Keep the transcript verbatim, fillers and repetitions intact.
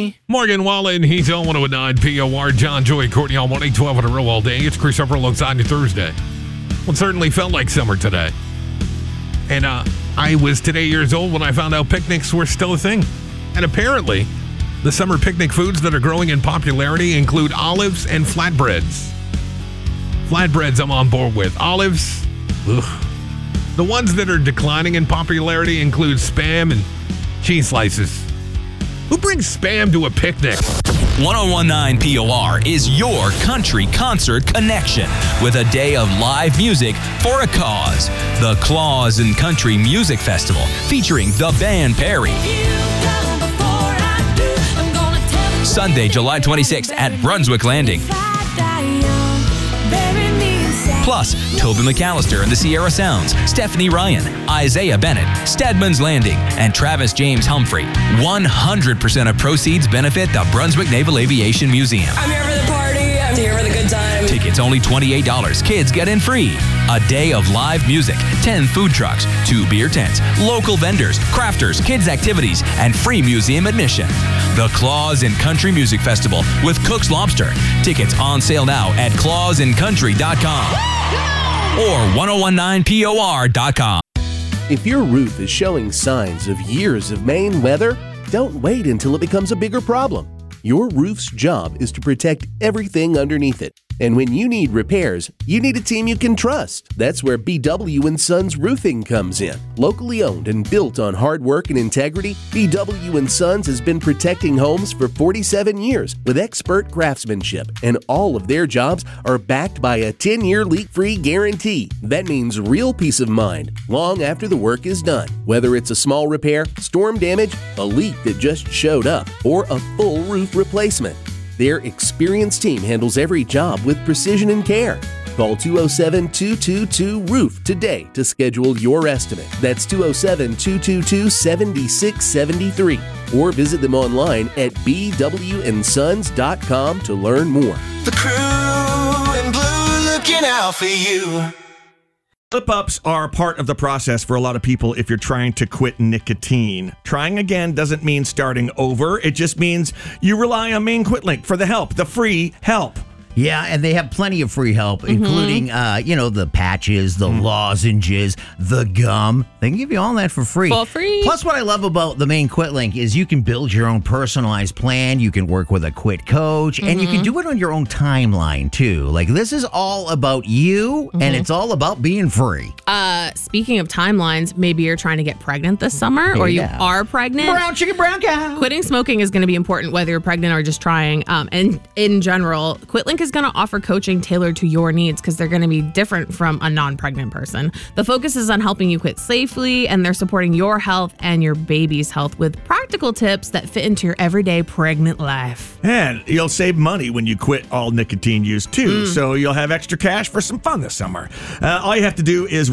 me. Morgan Wallen, he's on one oh nine P O R. John, Joy, Courtney on one eight twelve on a row all day. It's Chris Upper alongside you Thursday. Well, it certainly felt like summer today. And uh, I was today years old when I found out picnics were still a thing. And apparently, the summer picnic foods that are growing in popularity include olives and flatbreads. Flatbreads I'm on board with. Olives, ugh. The ones that are declining in popularity include Spam and cheese slices. Who brings Spam to a picnic? ten nineteen P O R is your country concert connection with a day of live music for a cause. The Claus and Country Music Festival featuring the band Perry. Sunday, July twenty-sixth at Brunswick Landing. Plus, Toby McAllister and the Sierra Sounds, Stephanie Ryan, Isaiah Bennett, Stedman's Landing, and Travis James Humphrey. one hundred percent of proceeds benefit the Brunswick Naval Aviation Museum. I'm here for the party. I'm here for the good time. Tickets only twenty-eight dollars. Kids get in free. A day of live music, ten food trucks, two beer tents, local vendors, crafters, kids activities, and free museum admission. The Claus and Country Music Festival with Cook's Lobster. Tickets on sale now at claus and country dot com or ten nineteen P O R dot com. If your roof is showing signs of years of Maine weather, don't wait until it becomes a bigger problem. Your roof's job is to protect everything underneath it. And when you need repairs, you need a team you can trust. That's where B W and Sons Roofing comes in. Locally owned and built on hard work and integrity, B W and Sons has been protecting homes for forty-seven years with expert craftsmanship, and all of their jobs are backed by a ten-year leak-free guarantee. That means real peace of mind long after the work is done. Whether it's a small repair, storm damage, a leak that just showed up, or a full roof replacement, their experienced team handles every job with precision and care. Call two oh seven, two two two, roof today to schedule your estimate. That's two oh seven, two two two, seven six seven three. Or visit them online at b w and sons dot com to learn more. The crew in blue looking out for you. Slip-ups are part of the process for a lot of people if you're trying to quit nicotine. Trying again doesn't mean starting over. It just means you rely on Maine QuitLink for the help, the free help. Yeah, and they have plenty of free help, mm-hmm. including, uh, you know, the patches, the mm. lozenges, the gum. They can give you all that for free. For free. Plus, what I love about the Maine QuitLink is you can build your own personalized plan. You can work with a quit coach, mm-hmm. and you can do it on your own timeline, too. Like, this is all about you, mm-hmm. and it's all about being free. Uh, speaking of timelines, maybe you're trying to get pregnant this summer, or yeah. you are pregnant. Brown chicken, brown cow. Quitting smoking is going to be important whether you're pregnant or just trying. Um, and in general, QuitLink is going to offer coaching tailored to your needs because they're going to be different from a non-pregnant person. The focus is on helping you quit safely, and they're supporting your health and your baby's health with practical tips that fit into your everyday pregnant life. And you'll save money when you quit all nicotine use too, mm. so you'll have extra cash for some fun this summer. Uh, all you have to do is